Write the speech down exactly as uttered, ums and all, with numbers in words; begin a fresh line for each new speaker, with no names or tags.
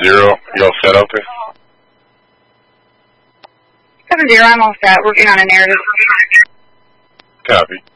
zero, you all set out there?
seven zero, I'm all set. Working on a narrative.
Copy.